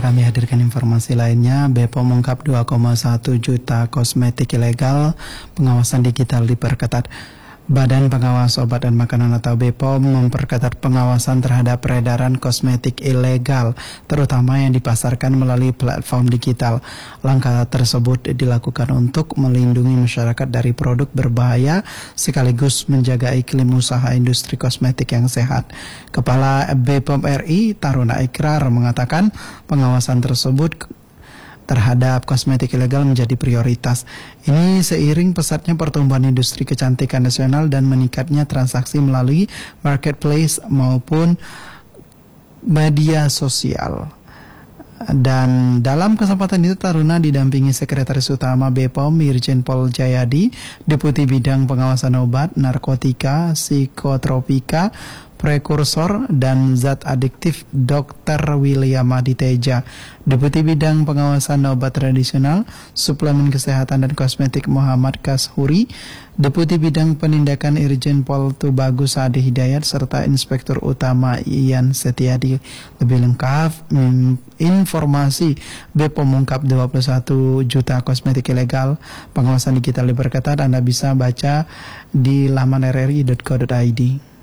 kami hadirkan informasi lainnya. BPOM mengungkap 2,1 juta kosmetik ilegal, pengawasan digital diperketat. Badan Pengawas Obat dan Makanan atau BPOM memperketat pengawasan terhadap peredaran kosmetik ilegal, terutama yang dipasarkan melalui platform digital. Langkah tersebut dilakukan untuk melindungi masyarakat dari produk berbahaya sekaligus menjaga iklim usaha industri kosmetik yang sehat. Kepala BPOM RI Taruna Ikrar mengatakan pengawasan tersebut terhadap kosmetik ilegal menjadi prioritas. Ini seiring pesatnya pertumbuhan industri kecantikan nasional dan meningkatnya transaksi melalui marketplace maupun media sosial. Dan dalam kesempatan itu Taruna didampingi Sekretaris Utama BPOM Irjen Pol Jayadi, Deputi Bidang Pengawasan Obat, Narkotika, Psikotropika, Prekursor dan Zat Adiktif Dr. William Aditeja, Deputi Bidang Pengawasan Obat Tradisional, Suplemen Kesehatan dan Kosmetik Muhammad Kashuri, Deputi Bidang Penindakan Irjen Pol Tubagus Adi Hidayat, serta Inspektur Utama Ian Setiadi. Lebih lengkap informasi BPOM mengungkap 21 juta kosmetik ilegal, pengawasan digital diperketat, Anda bisa baca di laman rri.co.id.